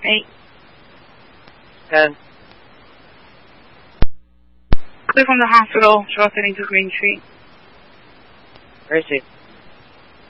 8. 10. Clear from the hospital, short heading to Green Street. Where is she?